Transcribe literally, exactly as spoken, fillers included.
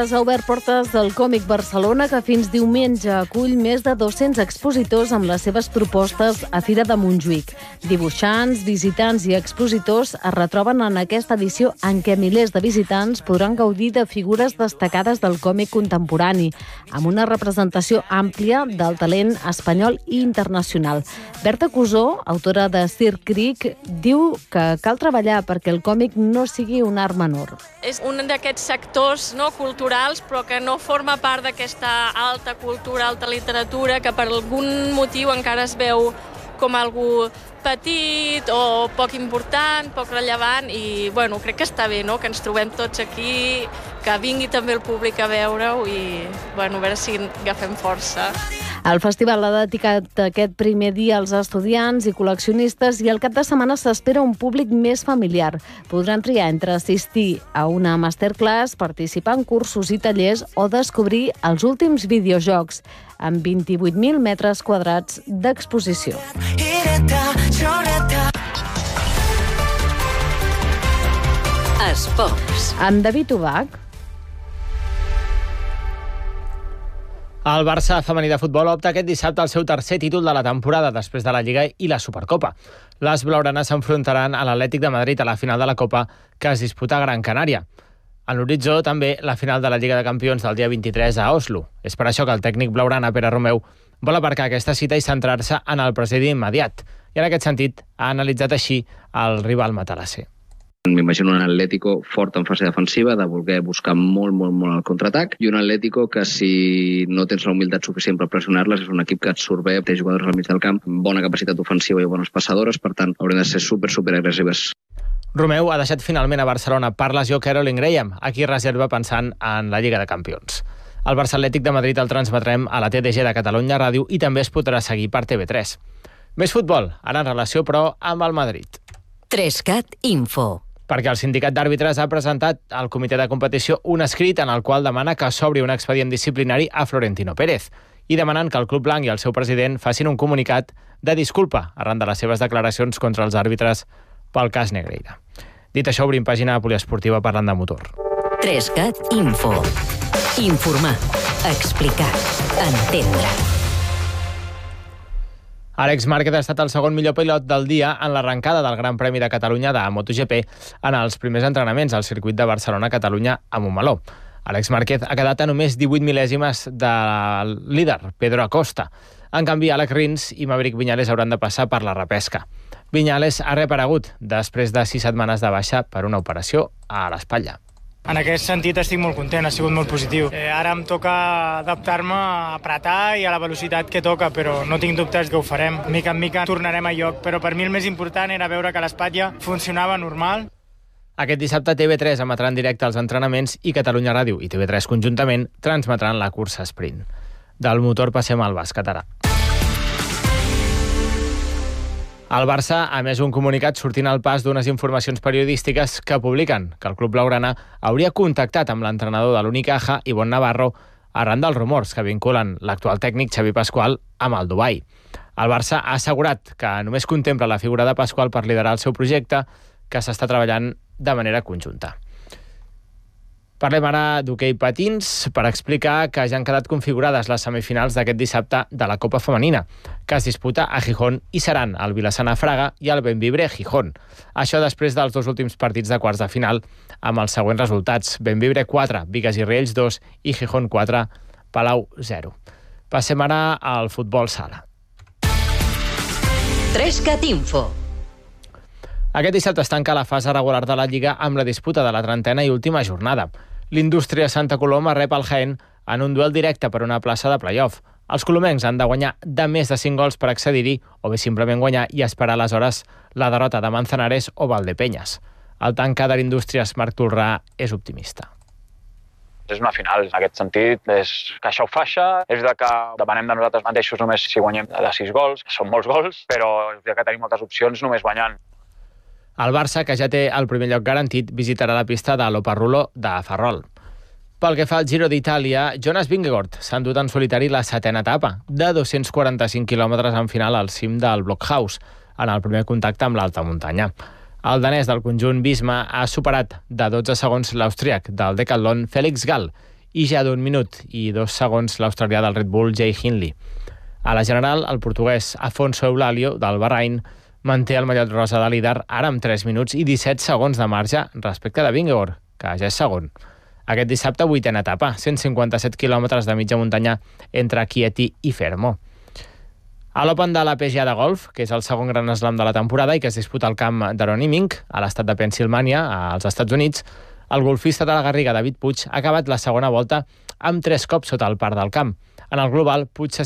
Ha obert portes del Còmic Barcelona, que fins diumenge acull més de dos-cents expositors amb les seves propostes a Fira de Montjuïc. Dibuixants, visitants i expositors es retroben en aquesta edició en què milers de visitants podran gaudir de figures destacades del còmic contemporani, amb una representació àmplia del talent espanyol i internacional. Berta Cusó, autora de Sir Creek, diu que cal treballar perquè el còmic no sigui un art menor. És un d'aquests sectors no, culturals, però que no forma part d'aquesta alta cultura, alta literatura, que per algun motiu encara es veu com algú petit o poc important, poc rellevant, i bueno, crec que està bé, no?, que ens trobem tots aquí, que vingui també el públic a veure-ho i bueno, a veure si agafem força. El festival ha dedicat aquest primer dia als estudiants i col·leccionistes i el cap de setmana s'espera un públic més familiar. Podran triar entre assistir a una masterclass, participar en cursos i tallers o descobrir els últims videojocs amb vint-i-vuit mil metres quadrats d'exposició. Esports. Amb David Ubach. El Barça femení de futbol opta aquest dissabte al seu tercer títol de la temporada després de la Lliga i la Supercopa. Les blaugranes s'enfrontaran a l'Atlètic de Madrid a la final de la Copa, que es disputa a Gran Canària. En l'horitzó també la final de la Lliga de Campions del dia vint-i-tres a Oslo. És per això que el tècnic blaugrana, Pere Romeu, vol aparcar aquesta cita i centrar-se en el present immediat. I en aquest sentit ha analitzat així el rival matalasser. M'imagino un Atlético fort en fase defensiva, de voler buscar molt, molt, molt el contraatac, i un Atlético que, si no tens la humilitat suficient per pressionar-les, és un equip que et surt bé, té jugadors al mig del camp, bona capacitat ofensiva i bones passadores, per tant, haurien de ser super, super agressives. Romeu ha deixat finalment a Barcelona per lesió Caroline Graham, a qui reserva pensant en la Lliga de Campions. El Barça Atlètic de Madrid el transmetrem a la T D G de Catalunya Ràdio i també es podrà seguir per T V tres. Més futbol, ara en relació, però, amb el Madrid. Trescat Info. Perquè el sindicat d'àrbitres ha presentat al comitè de competició un escrit en el qual demana que s'obri un expedient disciplinari a Florentino Pérez i demanen que el Club Blanc i el seu president facin un comunicat de disculpa arran de les seves declaracions contra els àrbitres pel cas Negreira. Dit això, obrim pàgina poliesportiva parlant de motor. Trescat Info. Informar, explicar, entendre. Àlex Márquez ha estat el segon millor pilot del dia en l'arrencada del Gran Premi de Catalunya de MotoGP en els primers entrenaments al circuit de Barcelona-Catalunya a Montmeló. Àlex Márquez ha quedat a només divuit mil·lèsimes del líder, Pedro Acosta. En canvi, Alex Rins i Maverick Viñales hauran de passar per la repesca. Viñales ha reaparegut després de sis setmanes de baixa per una operació a l'espatlla. En aquest sentit estic molt content, ha sigut molt positiu. Eh, ara em toca adaptar-me a apretar i a la velocitat que toca, però no tinc dubtes que ho farem. Mica en mica tornarem a lloc, però per mi el més important era veure que l'espatlla funcionava normal. Aquest dissabte T V tres emetrà en directe els entrenaments i Catalunya Ràdio i T V tres conjuntament transmetran la cursa sprint. Del motor passem al bàsquet ara. El Barça ha emès un comunicat sortint al pas d'unes informacions periodístiques que publiquen que el club blaugrana hauria contactat amb l'entrenador de l'Unicaja, Ivonne Navarro, arran dels rumors que vinculen l'actual tècnic Xavi Pascual amb el Dubai. El Barça ha assegurat que només contempla la figura de Pascual per liderar el seu projecte, que s'està treballant de manera conjunta. Parlem ara d'hoquei patins per explicar que ja han quedat configurades les semifinals d'aquest dissabte de la Copa Femenina, que es disputa a Gijón i seran el Vilassana Fraga i el Bembibre Gijón. Això després dels dos últims partits de quarts de final amb els següents resultats: Bembibre quatre, Bigues i Riells dos i Gijón quatre, Palau zero. Passem ara al futbol sala. Trescat Info. Aquest dissabte es tanca la fase regular de la Lliga amb la disputa de la trentena i última jornada. L'Indústria Santa Coloma rep el Jaén en un duel directe per una plaça de play-off. Els colomencs han de guanyar de més de cinc gols per accedir-hi o bé simplement guanyar i esperar aleshores la derrota de Manzanares o Valdepeñas. El tanca de l'Indústries, Marc Tolrà, és optimista. És una final, en aquest sentit, és caixa o faixa, és de que depenem de nosaltres mateixos només si guanyem de sis gols, són molts gols, però ja que tenim moltes opcions només guanyant. El Barça, que ja té el primer lloc garantit, visitarà la pista de l'Oparrulo de Ferrol. Pel que fa al Giro d'Itàlia, Jonas Vingegaard s'ha endut en solitari la setena etapa, de dos-cents quaranta-cinc quilòmetres en final al cim del Blockhaus, en el primer contacte amb l'alta muntanya. El danès del conjunt Visma ha superat de dotze segons l'austríac del Decathlon Felix Gall i ja d'un minut i dos segons l'australià del Red Bull Jay Hindley. A la general, el portuguès Afonso Eulalio del Bahrain manté el mallot rosa de líder ara amb tres minuts i disset segons de marge respecte de Vingegaard, que ja és segon. Aquest dissabte, vuitena etapa, cent cinquanta-set quilòmetres de mitja muntanya entre Chieti i Fermo. A l'Open de la P G A de golf, que és el segon gran slam de la temporada i que es disputa al camp d'Aronimink, a l'estat de Pennsilvània, als Estats Units, el golfista de la Garriga, David Puig, ha acabat la segona volta amb tres cops sota el par del camp. En el global, Puig